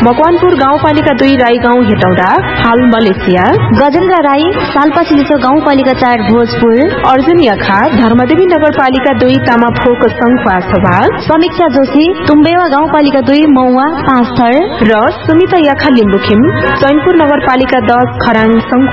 मकवानपुर गाउँपालिका 2 राई गाउँ हेटौडा हाल मलेसिया। गजेन्द्र राई सालपछि लिसो गाउँपालिका 4 भोजपुर। अर्जुन याखा धर्मदेवी नगरपालिका 2 तामाफोक संखुवा सभा। समीक्षा जोशी तुम्बेवा गाउँपालिका 2 मौवा 5 थर र सुमिता याखा लिम्बुखिम चैनपुर नगरपालिका 10 खराङ